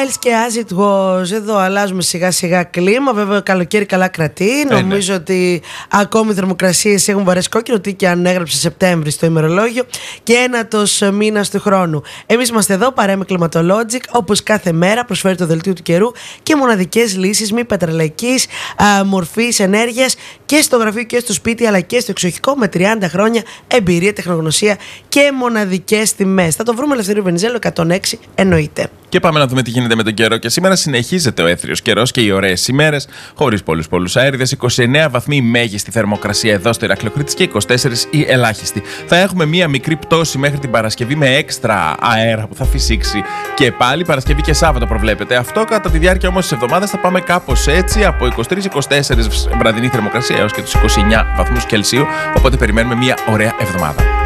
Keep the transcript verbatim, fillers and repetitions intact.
else και as it was. Εδώ αλλάζουμε σιγά σιγά κλίμα. Βέβαια, καλοκαίρι καλά κρατεί. Ε, Νομίζω ναι. ότι ακόμη οι θερμοκρασίες έχουν βαρέσει κόκκινο. Τι και αν έγραψε Σεπτέμβρη στο ημερολόγιο. Και ένατος μήνας του χρόνου. Εμείς είμαστε εδώ, παρέα με Climatologic. Όπως κάθε μέρα, προσφέρει το δελτίο του καιρού και μοναδικές λύσεις μη πετρελαϊκής μορφής ενέργειας και στο γραφείο και στο σπίτι, αλλά και στο εξοχικό, με τριάντα χρόνια εμπειρία, τεχνογνωσία και μοναδικές τιμές. Θα το βρούμε Ελευθερίου Βενιζέλου εκατόν έξι, εννοείται. Και πάμε να δούμε τι γίνεται με τον καιρό. Και σήμερα συνεχίζεται ο έθριος καιρός και οι ωραίες ημέρες, χωρίς πολλούς πολλούς αέριδες. είκοσι εννέα βαθμοί η μέγιστη θερμοκρασία εδώ στο Ηράκλειο Κρήτης και είκοσι τέσσερα η ελάχιστη. Θα έχουμε μία μικρή πτώση μέχρι την Παρασκευή με έξτρα αέρα που θα φυσήξει και πάλι. Παρασκευή και Σάββατο προβλέπεται αυτό. Κατά τη διάρκεια όμως της εβδομάδας θα πάμε κάπως έτσι, από είκοσι τρία είκοσι τέσσερα βραδινή θερμοκρασία έως και τους είκοσι εννέα βαθμούς Κελσίου. Οπότε περιμένουμε μία ωραία εβδομάδα.